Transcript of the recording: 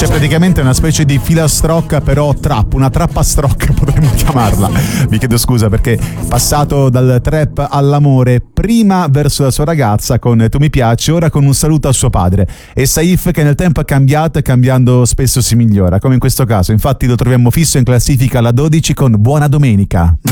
Cioè praticamente è una specie di filastrocca, però trap, una trappastrocca potremmo chiamarla. Vi chiedo scusa perché passato dal trap all'amore, prima verso la sua ragazza con Tu mi piaci, ora con un saluto a suo padre. E Saif che nel tempo è cambiato e cambiando spesso si migliora, come in questo caso. Infatti lo troviamo fisso in classifica alla 12 con Buona Domenica.